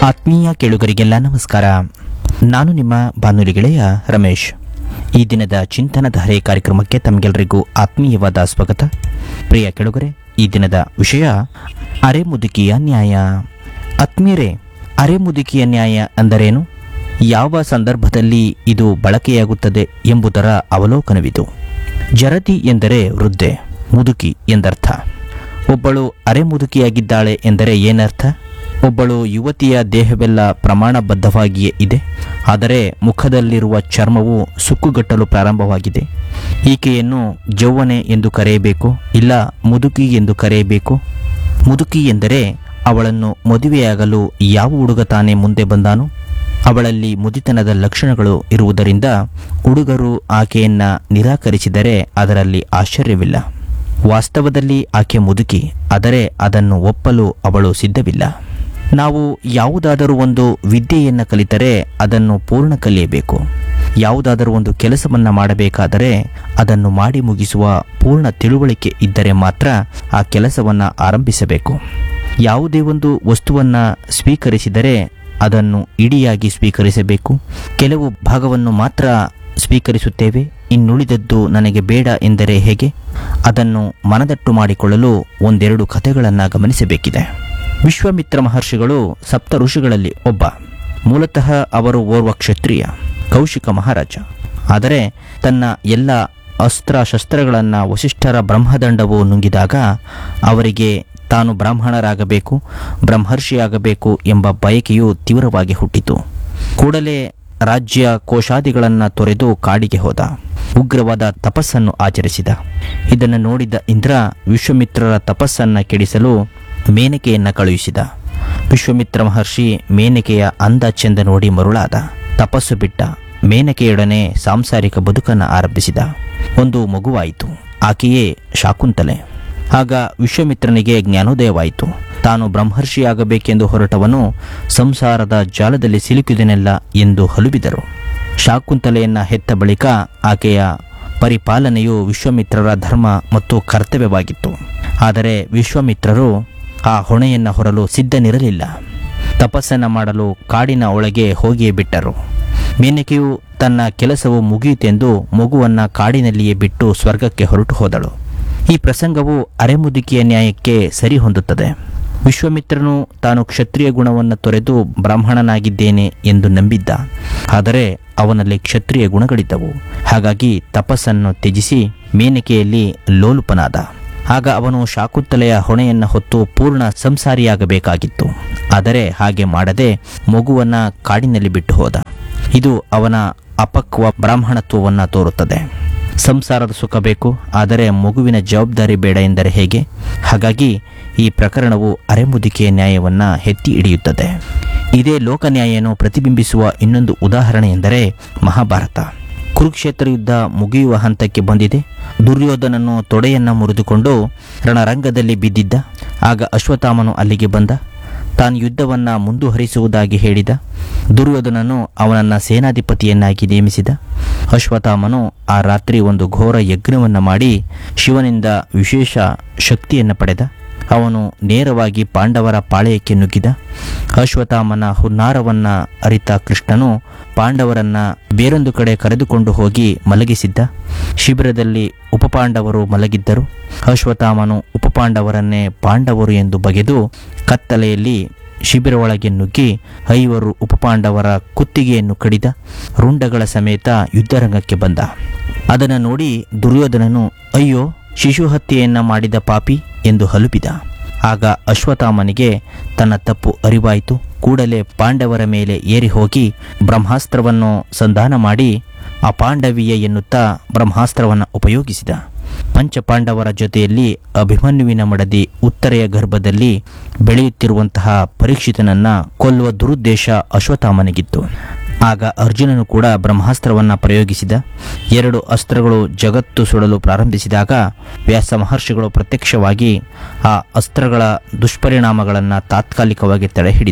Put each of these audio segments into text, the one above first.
ಆತ್ಮೀಯ ಕೇಳುಗರಿಗೆಲ್ಲ ನಮಸ್ಕಾರ. ನಾನು ನಿಮ್ಮ ಬಾನುಲಿ ಗೆಳೆಯ ರಮೇಶ್. ಈ ದಿನದ ಚಿಂತನಧಾರೆ ಕಾರ್ಯಕ್ರಮಕ್ಕೆ ತಮಗೆಲ್ಲರಿಗೂ ಆತ್ಮೀಯವಾದ ಸ್ವಾಗತ. ಪ್ರಿಯ ಕೇಳುಗರೆ, ಈ ದಿನದ ವಿಷಯ ಅರೆಮುದುಕಿಯ ನ್ಯಾಯ. ಆತ್ಮೀಯರೇ, ಅರೆಮುದುಕಿಯ ನ್ಯಾಯ ಅಂದರೇನು, ಯಾವ ಸಂದರ್ಭದಲ್ಲಿ ಇದು ಬಳಕೆಯಾಗುತ್ತದೆ ಎಂಬುದರ ಅವಲೋಕನವಿದು. ಜರತಿ ಎಂದರೆ ವೃದ್ಧೆ, ಮುದುಕಿ ಎಂದರ್ಥ. ಒಬ್ಬಳು ಅರೆಮುದುಕಿಯಾಗಿದ್ದಾಳೆ ಎಂದರೆ ಏನರ್ಥ? ಒಬ್ಬಳು ಯುವತಿಯ ದೇಹವೆಲ್ಲ ಪ್ರಮಾಣಬದ್ಧವಾಗಿಯೇ ಇದೆ, ಆದರೆ ಮುಖದಲ್ಲಿರುವ ಚರ್ಮವು ಸುಕ್ಕುಗಟ್ಟಲು ಪ್ರಾರಂಭವಾಗಿದೆ. ಈಕೆಯನ್ನು ಜೌವನೆ ಎಂದು ಕರೆಯಬೇಕು, ಇಲ್ಲ ಮುದುಕಿ ಎಂದು ಕರೆಯಬೇಕು. ಮುದುಕಿ ಎಂದರೆ ಅವಳನ್ನು ಮದುವೆಯಾಗಲು ಯಾವ ಹುಡುಗ ತಾನೇ ಮುಂದೆ ಬಂದಾನು? ಅವಳಲ್ಲಿ ಮುದಿತನದ ಲಕ್ಷಣಗಳು ಇರುವುದರಿಂದ ಹುಡುಗರು ಆಕೆಯನ್ನ ನಿರಾಕರಿಸಿದರೆ ಅದರಲ್ಲಿ ಆಶ್ಚರ್ಯವಿಲ್ಲ. ವಾಸ್ತವದಲ್ಲಿ ಆಕೆ ಮುದುಕಿ, ಆದರೆ ಅದನ್ನು ಒಪ್ಪಲು ಅವಳು ಸಿದ್ಧವಿಲ್ಲ. ನಾವು ಯಾವುದಾದರೂ ಒಂದು ವಿದ್ಯೆಯನ್ನು ಕಲಿತರೆ ಅದನ್ನು ಪೂರ್ಣ ಕಲಿಯಬೇಕು. ಯಾವುದಾದರೂ ಒಂದು ಕೆಲಸವನ್ನು ಮಾಡಬೇಕಾದರೆ ಅದನ್ನು ಮಾಡಿ ಮುಗಿಸುವ ಪೂರ್ಣ ತಿಳುವಳಿಕೆ ಇದ್ದರೆ ಮಾತ್ರ ಆ ಕೆಲಸವನ್ನು ಆರಂಭಿಸಬೇಕು. ಯಾವುದೇ ಒಂದು ವಸ್ತುವನ್ನು ಸ್ವೀಕರಿಸಿದರೆ ಅದನ್ನು ಇಡಿಯಾಗಿ ಸ್ವೀಕರಿಸಬೇಕು. ಕೆಲವು ಭಾಗವನ್ನು ಮಾತ್ರ ಸ್ವೀಕರಿಸುತ್ತೇವೆ, ಇನ್ನುಳಿದದ್ದು ನನಗೆ ಬೇಡ ಎಂದರೆ ಹೇಗೆ? ಅದನ್ನು ಮನದಟ್ಟು ಮಾಡಿಕೊಳ್ಳಲು ಒಂದೆರಡು ಕಥೆಗಳನ್ನು ಗಮನಿಸಬೇಕಿದೆ. ವಿಶ್ವಾಮಿತ್ರ ಮಹರ್ಷಿಗಳು ಸಪ್ತ ಋಷಿಗಳಲ್ಲಿ ಒಬ್ಬ. ಮೂಲತಃ ಅವರು ಓರ್ವ ಕ್ಷತ್ರಿಯ, ಕೌಶಿಕ ಮಹಾರಾಜ. ಆದರೆ ತನ್ನ ಎಲ್ಲ ಅಸ್ತ್ರಶಸ್ತ್ರಗಳನ್ನು ವಸಿಷ್ಠರ ಬ್ರಹ್ಮದಂಡವು ನುಂಗಿದಾಗ ಅವರಿಗೆ ತಾನು ಬ್ರಾಹ್ಮಣರಾಗಬೇಕು, ಬ್ರಹ್ಮರ್ಷಿಯಾಗಬೇಕು ಎಂಬ ಬಯಕೆಯು ತೀವ್ರವಾಗಿ ಹುಟ್ಟಿತು. ಕೂಡಲೇ ರಾಜ್ಯ ಕೋಶಾದಿಗಳನ್ನು ತೊರೆದು ಕಾಡಿಗೆ ಹೋದ. ಉಗ್ರವಾದ ತಪಸ್ಸನ್ನು ಆಚರಿಸಿದ. ಇದನ್ನು ನೋಡಿದ ಇಂದ್ರ ವಿಶ್ವಾಮಿತ್ರರ ತಪಸ್ಸನ್ನು ಕೆಡಿಸಲು ಮೇನಕೆಯನ್ನು ಕಳುಹಿಸಿದ. ವಿಶ್ವಾಮಿತ್ರ ಮಹರ್ಷಿ ಮೇನಕೆಯ ಅಂದ ಚೆಂದ ನೋಡಿ ಮರುಳಾದ. ತಪಸ್ಸು ಬಿಟ್ಟ. ಮೇನಕೆಯೊಡನೆ ಸಾಂಸಾರಿಕ ಬದುಕನ್ನು ಆರಂಭಿಸಿದ. ಒಂದು ಮಗುವಾಯಿತು. ಆಕೆಯೇ ಶಾಕುಂತಲೆ. ಆಗ ವಿಶ್ವಾಮಿತ್ರನಿಗೆ ಜ್ಞಾನೋದಯವಾಯಿತು. ತಾನು ಬ್ರಹ್ಮರ್ಷಿಯಾಗಬೇಕೆಂದು ಹೊರಟವನು ಸಂಸಾರದ ಜಾಲದಲ್ಲಿ ಸಿಲುಕಿದನೆಲ್ಲ ಎಂದು ಹಲುಬಿದರು. ಶಾಕುಂತಲೆಯನ್ನು ಹೆತ್ತ ಬಳಿಕ ಆಕೆಯ ಪರಿಪಾಲನೆಯು ವಿಶ್ವಾಮಿತ್ರರ ಧರ್ಮ ಮತ್ತು ಕರ್ತವ್ಯವಾಗಿತ್ತು. ಆದರೆ ವಿಶ್ವಾಮಿತ್ರರು ಆ ಹೊಣೆಯನ್ನು ಹೊರಲು ಸಿದ್ಧನಿರಲಿಲ್ಲ. ತಪಸ್ಸನ್ನು ಮಾಡಲು ಕಾಡಿನ ಒಳಗೆ ಹೋಗಿಯೇ ಬಿಟ್ಟರು. ಮೇನಕೆಯು ತನ್ನ ಕೆಲಸವು ಮುಗಿಯಿತೆಂದು ಮಗುವನ್ನು ಕಾಡಿನಲ್ಲಿಯೇ ಬಿಟ್ಟು ಸ್ವರ್ಗಕ್ಕೆ ಹೊರಟು ಹೋದಳು. ಈ ಪ್ರಸಂಗವು ಅರೆಮುದುಕಿಯ ನ್ಯಾಯಕ್ಕೆ ಸರಿ ಹೊಂದುತ್ತದೆ. ವಿಶ್ವಾಮಿತ್ರನು ತಾನು ಕ್ಷತ್ರಿಯ ಗುಣವನ್ನು ತೊರೆದು ಬ್ರಾಹ್ಮಣನಾಗಿದ್ದೇನೆ ಎಂದು ನಂಬಿದ್ದ. ಆದರೆ ಅವನಲ್ಲಿ ಕ್ಷತ್ರಿಯ ಗುಣಗಳಿದ್ದವು. ಹಾಗಾಗಿ ತಪಸ್ಸನ್ನು ತ್ಯಜಿಸಿ ಮೇನಕೆಯಲ್ಲಿ ಲೋಲುಪನಾದ. ಆಗ ಅವನು ಶಾಕುಂತಲೆಯ ಹೊಣೆಯನ್ನು ಹೊತ್ತು ಪೂರ್ಣ ಸಂಸಾರಿಯಾಗಬೇಕಾಗಿತ್ತು. ಆದರೆ ಹಾಗೆ ಮಾಡದೆ ಮಗುವನ್ನು ಕಾಡಿನಲ್ಲಿ ಬಿಟ್ಟು ಹೋದ. ಇದು ಅವನ ಅಪಕ್ವ ಬ್ರಾಹ್ಮಣತ್ವವನ್ನು ತೋರುತ್ತದೆ. ಸಂಸಾರದ ಸುಖ ಬೇಕು, ಆದರೆ ಮಗುವಿನ ಜವಾಬ್ದಾರಿ ಬೇಡ ಎಂದರೆ ಹೇಗೆ? ಹಾಗಾಗಿ ಈ ಪ್ರಕರಣವು ಅರೆಮುದುಕಿಯ ನ್ಯಾಯವನ್ನು ಎತ್ತಿ ಹಿಡಿಯುತ್ತದೆ. ಇದೇ ಲೋಕನ್ಯಾಯವನ್ನು ಪ್ರತಿಬಿಂಬಿಸುವ ಇನ್ನೊಂದು ಉದಾಹರಣೆ ಎಂದರೆ ಮಹಾಭಾರತ. ಕುರುಕ್ಷೇತ್ರ ಯುದ್ಧ ಮುಗಿಯುವ ಹಂತಕ್ಕೆ ಬಂದಿದೆ. ದುರ್ಯೋಧನನು ತೊಡೆಯನ್ನು ಮುರಿದುಕೊಂಡು ರಣರಂಗದಲ್ಲಿ ಬಿದ್ದಿದ್ದ. ಆಗ ಅಶ್ವತ್ಥಾಮನು ಅಲ್ಲಿಗೆ ಬಂದ. ತಾನು ಯುದ್ಧವನ್ನು ಮುಂದುವರಿಸುವುದಾಗಿ ಹೇಳಿದ. ದುರ್ಯೋಧನನು ಅವನನ್ನು ಸೇನಾಧಿಪತಿಯನ್ನಾಗಿ ನೇಮಿಸಿದ. ಅಶ್ವತ್ಥಾಮನು ಆ ರಾತ್ರಿ ಒಂದು ಘೋರ ಯಜ್ಞವನ್ನು ಮಾಡಿ ಶಿವನಿಂದ ವಿಶೇಷ ಶಕ್ತಿಯನ್ನು ಪಡೆದ. ಅವನು ನೇರವಾಗಿ ಪಾಂಡವರ ಪಾಳೆಯಕ್ಕೆ ನುಗ್ಗಿದ. ಅಶ್ವತ್ಥಾಮನ ಹುನ್ನಾರವನ್ನು ಅರಿತ ಕೃಷ್ಣನು ಪಾಂಡವರನ್ನು ಬೇರೊಂದು ಕಡೆ ಕರೆದುಕೊಂಡು ಹೋಗಿ ಮಲಗಿಸಿದ್ದ. ಶಿಬಿರದಲ್ಲಿ ಉಪಪಾಂಡವರು ಮಲಗಿದ್ದರು. ಅಶ್ವತ್ಥಾಮನು ಉಪಪಾಂಡವರನ್ನೇ ಪಾಂಡವರು ಎಂದು ಬಗೆದು ಕತ್ತಲೆಯಲ್ಲಿ ಶಿಬಿರ ಒಳಗೆ ನುಗ್ಗಿ 5 ಉಪಪಾಂಡವರ ಕುತ್ತಿಗೆಯನ್ನು ಕಡಿದ. ರುಂಡಗಳ ಸಮೇತ ಯುದ್ಧರಂಗಕ್ಕೆ ಬಂದ. ಅದನ್ನು ನೋಡಿ ದುರ್ಯೋಧನನು ಅಯ್ಯೋ, ಶಿಶುಹತ್ಯೆಯನ್ನು ಮಾಡಿದ ಪಾಪಿ ಎಂದು ಹಲುಬಿದ. ಆಗ ಅಶ್ವತ್ಥಾಮನಿಗೆ ತನ್ನ ತಪ್ಪು ಅರಿವಾಯಿತು. ಕೂಡಲೇ ಪಾಂಡವರ ಮೇಲೆ ಏರಿ ಹೋಗಿ ಬ್ರಹ್ಮಾಸ್ತ್ರವನ್ನು ಸಂಧಾನ ಮಾಡಿ ಅಪಾಂಡವೀಯ ಎನ್ನುತ್ತಾ ಬ್ರಹ್ಮಾಸ್ತ್ರವನ್ನು ಉಪಯೋಗಿಸಿದ. ಪಂಚಪಾಂಡವರ ಜೊತೆಯಲ್ಲಿ ಅಭಿಮನ್ಯುವಿನ ಮಡದಿ ಉತ್ತರೆಯ ಗರ್ಭದಲ್ಲಿ ಬೆಳೆಯುತ್ತಿರುವಂತಹ ಪರೀಕ್ಷಿತನನ್ನು ಕೊಲ್ಲುವ ದುರುದ್ದೇಶ ಅಶ್ವತ್ಥಾಮನಿಗಿತ್ತು. ಆಗ ಅರ್ಜುನನು ಕೂಡ ಬ್ರಹ್ಮಾಸ್ತ್ರವನ್ನು ಪ್ರಯೋಗಿಸಿದ. 2 ಅಸ್ತ್ರಗಳು ಜಗತ್ತು ಸುಡಲು ಪ್ರಾರಂಭಿಸಿದಾಗ ವ್ಯಾಸ ಮಹರ್ಷಿಗಳು ಪ್ರತ್ಯಕ್ಷವಾಗಿ ಆ ಅಸ್ತ್ರಗಳ ದುಷ್ಪರಿಣಾಮಗಳನ್ನು ತಾತ್ಕಾಲಿಕವಾಗಿ ತಡೆಹಿಡಿದರು.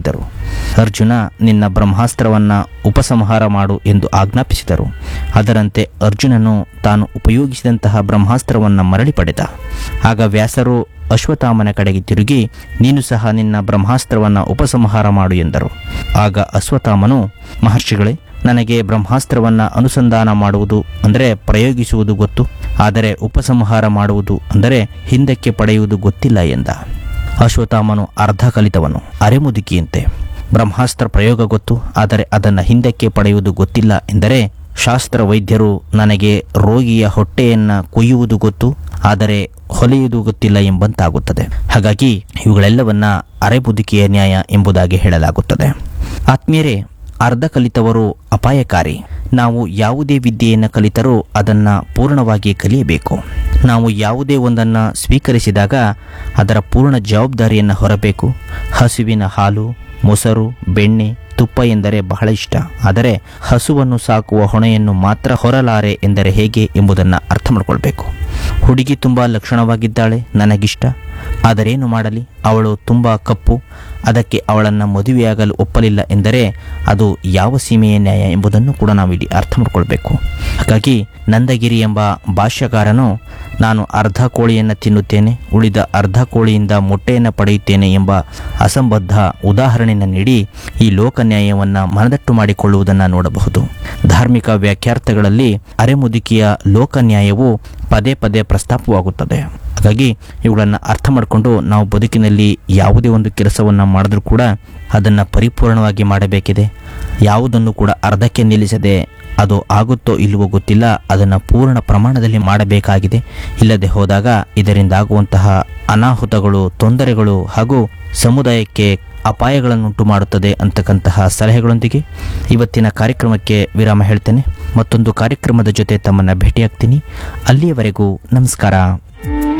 ಅರ್ಜುನ, ನಿನ್ನ ಬ್ರಹ್ಮಾಸ್ತ್ರವನ್ನು ಉಪಸಂಹಾರ ಮಾಡು ಎಂದು ಆಜ್ಞಾಪಿಸಿದರು. ಅದರಂತೆ ಅರ್ಜುನನು ತಾನು ಉಪಯೋಗಿಸಿದಂತಹ ಬ್ರಹ್ಮಾಸ್ತ್ರವನ್ನು ಮರಳಿ ಪಡೆದ. ಆಗ ವ್ಯಾಸರು ಅಶ್ವತ್ಥಾಮನ ಕಡೆಗೆ ತಿರುಗಿ, ನೀನು ಸಹ ನಿನ್ನ ಬ್ರಹ್ಮಾಸ್ತ್ರವನ್ನು ಉಪಸಂಹಾರ ಮಾಡು ಎಂದರು. ಆಗ ಅಶ್ವತ್ಥಾಮನು, ಮಹರ್ಷಿಗಳೇ, ನನಗೆ ಬ್ರಹ್ಮಾಸ್ತ್ರವನ್ನು ಅನುಸಂಧಾನ ಮಾಡುವುದು ಅಂದರೆ ಪ್ರಯೋಗಿಸುವುದು ಗೊತ್ತು, ಆದರೆ ಉಪಸಂಹಾರ ಮಾಡುವುದು ಅಂದರೆ ಹಿಂದಕ್ಕೆ ಪಡೆಯುವುದು ಗೊತ್ತಿಲ್ಲ ಎಂದ. ಅಶ್ವತ್ಥಾಮನು ಅರ್ಧ ಕಲಿತವನು, ಅರೆಮುದುಕಿಯಂತೆ. ಬ್ರಹ್ಮಾಸ್ತ್ರ ಪ್ರಯೋಗ ಗೊತ್ತು, ಆದರೆ ಅದನ್ನು ಹಿಂದಕ್ಕೆ ಪಡೆಯುವುದು ಗೊತ್ತಿಲ್ಲ ಎಂದರೆ ಶಾಸ್ತ್ರ ವೈದ್ಯರು ನನಗೆ ರೋಗಿಯ ಹೊಟ್ಟೆಯನ್ನು ಕೊಯ್ಯುವುದು ಗೊತ್ತು, ಆದರೆ ಹೊಲೆಯುವುದು ಗೊತ್ತಿಲ್ಲ ಎಂಬಂತಾಗುತ್ತದೆ. ಹಾಗಾಗಿ ಇವುಗಳೆಲ್ಲವನ್ನ ಅರೆಬುದುಕಿಯ ನ್ಯಾಯ ಎಂಬುದಾಗಿ ಹೇಳಲಾಗುತ್ತದೆ. ಆತ್ಮೀಯರೇ, ಅರ್ಧ ಕಲಿತವರು ಅಪಾಯಕಾರಿ. ನಾವು ಯಾವುದೇ ವಿದ್ಯೆಯನ್ನು ಕಲಿತರೂ ಅದನ್ನು ಪೂರ್ಣವಾಗಿ ಕಲಿಯಬೇಕು. ನಾವು ಯಾವುದೇ ಒಂದನ್ನು ಸ್ವೀಕರಿಸಿದಾಗ ಅದರ ಪೂರ್ಣ ಜವಾಬ್ದಾರಿಯನ್ನು ಹೊರಬೇಕು. ಹಸುವಿನ ಹಾಲು, ಮೊಸರು, ಬೆಣ್ಣೆ, ತುಪ್ಪ ಎಂದರೆ ಬಹಳ ಇಷ್ಟ, ಆದರೆ ಹಸುವನ್ನು ಸಾಕುವ ಹೊಣೆಯನ್ನು ಮಾತ್ರ ಹೊರಲಾರೆ ಎಂದರೆ ಹೇಗೆ ಎಂಬುದನ್ನು ಅರ್ಥ ಮಾಡಿಕೊಳ್ಬೇಕು. ಹುಡುಗಿ ತುಂಬ ಲಕ್ಷಣವಾಗಿದ್ದಾಳೆ, ನನಗಿಷ್ಟ, ಆದರೇನು ಮಾಡಲಿ, ಅವಳು ತುಂಬ ಕಪ್ಪು, ಅದಕ್ಕೆ ಅವಳನ್ನು ಮದುವೆಯಾಗಲು ಒಪ್ಪಲಿಲ್ಲ ಎಂದರೆ ಅದು ಯಾವ ಸೀಮೆಯ ನ್ಯಾಯ ಎಂಬುದನ್ನು ಕೂಡ ನಾವಿಲ್ಲಿ ಅರ್ಥ ಮಾಡಿಕೊಳ್ಬೇಕು. ಹಾಗಾಗಿ ನಂದಗಿರಿ ಎಂಬ ಭಾಷ್ಯಕಾರನು ನಾನು ಅರ್ಧ ಕೋಳಿಯನ್ನು ತಿನ್ನುತ್ತೇನೆ, ಉಳಿದ ಅರ್ಧ ಕೋಳಿಯಿಂದ ಮೊಟ್ಟೆಯನ್ನು ಪಡೆಯುತ್ತೇನೆ ಎಂಬ ಅಸಂಬದ್ಧ ಉದಾಹರಣೆಯನ್ನು ನೀಡಿ ಈ ಲೋಕ ನ್ಯಾಯವನ್ನು ಮನದಟ್ಟು ಮಾಡಿಕೊಳ್ಳುವುದನ್ನು ನೋಡಬಹುದು. ಧಾರ್ಮಿಕ ವ್ಯಾಖ್ಯಾರ್ಥಗಳಲ್ಲಿ ಅರೆಮುದುಕಿಯ ಲೋಕ ನ್ಯಾಯವು ಪದೇ ಪದೇ ಪ್ರಸ್ತಾಪವಾಗುತ್ತದೆ. ಹಾಗಾಗಿ ಇವುಗಳನ್ನು ಅರ್ಥ ಮಾಡಿಕೊಂಡು ನಾವು ಬದುಕಿನಲ್ಲಿ ಯಾವುದೇ ಒಂದು ಕೆಲಸವನ್ನು ಮಾಡಿದ್ರೂ ಕೂಡ ಅದನ್ನು ಪರಿಪೂರ್ಣವಾಗಿ ಮಾಡಬೇಕಿದೆ. ಯಾವುದನ್ನು ಕೂಡ ಅರ್ಧಕ್ಕೆ ನಿಲ್ಲಿಸದೆ ಅದು ಆಗುತ್ತೋ ಇಲ್ಲವೋ ಗೊತ್ತಿಲ್ಲ, ಅದನ್ನು ಪೂರ್ಣ ಪ್ರಮಾಣದಲ್ಲಿ ಮಾಡಬೇಕಾಗಿದೆ. ಇಲ್ಲದೆ ಹೋದಾಗ ಇದರಿಂದ ಆಗುವಂತಹ ಅನಾಹುತಗಳು, ತೊಂದರೆಗಳು ಹಾಗೂ ಸಮುದಾಯಕ್ಕೆ ಅಪಾಯಗಳನ್ನುಂಟು ಮಾಡುತ್ತದೆ ಅಂತಕ್ಕಂತಹ ಸಲಹೆಗಳೊಂದಿಗೆ ಇವತ್ತಿನ ಕಾರ್ಯಕ್ರಮಕ್ಕೆ ವಿರಾಮ ಹೇಳ್ತೇನೆ. ಮತ್ತೊಂದು ಕಾರ್ಯಕ್ರಮದ ಜೊತೆ ತಮ್ಮನ್ನು ಭೇಟಿಯಾಗ್ತೀನಿ. ಅಲ್ಲಿಯವರೆಗೂ ನಮಸ್ಕಾರ.